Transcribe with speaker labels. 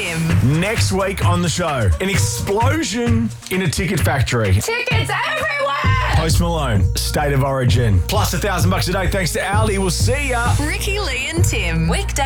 Speaker 1: Tim.
Speaker 2: Next week on the show, an explosion in a ticket factory.
Speaker 1: Tickets everywhere!
Speaker 2: Post Malone, State of Origin. Plus $1,000 a day thanks to Aldi. We'll see ya.
Speaker 1: Ricky, Lee and Tim. Weekday